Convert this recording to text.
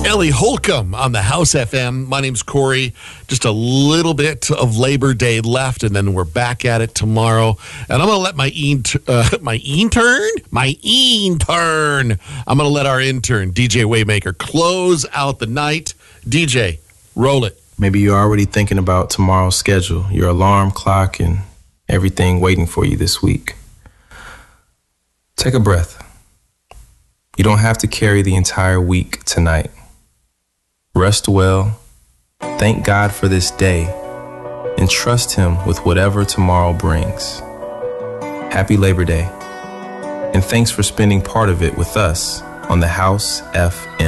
Ellie Holcomb on the House FM. My name's Corey. Just a little bit of Labor Day left, and then we're back at it tomorrow. And I'm going to let my intern. I'm going to let our intern, DJ Waymaker, close out the night. DJ, roll it. Maybe you're already thinking about tomorrow's schedule, your alarm clock, and everything waiting for you this week. Take a breath. You don't have to carry the entire week tonight. Rest well, thank God for this day, and trust Him with whatever tomorrow brings. Happy Labor Day, and thanks for spending part of it with us on the House FM.